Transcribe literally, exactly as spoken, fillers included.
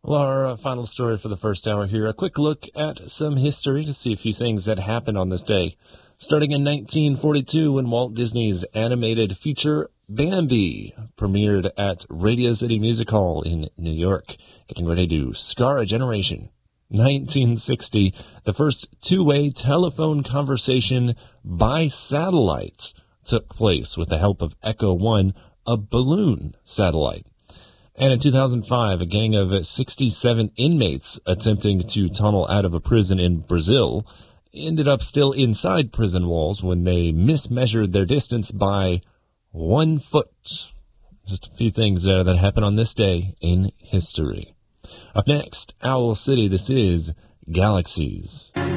Well, our uh, final story for the first hour here, a quick look at some history to see a few things that happened on this day. Starting in nineteen forty-two, when Walt Disney's animated feature Bambi premiered at Radio City Music Hall in New York, getting ready to scar a generation. nineteen sixty, the first two-way telephone conversation by satellite took place with the help of Echo one, a balloon satellite. And in two thousand five, a gang of sixty-seven inmates attempting to tunnel out of a prison in Brazil ended up still inside prison walls when they mismeasured their distance by one foot. Just a few things there that happened on this day in history. Up next, Owl City, this is Galaxies.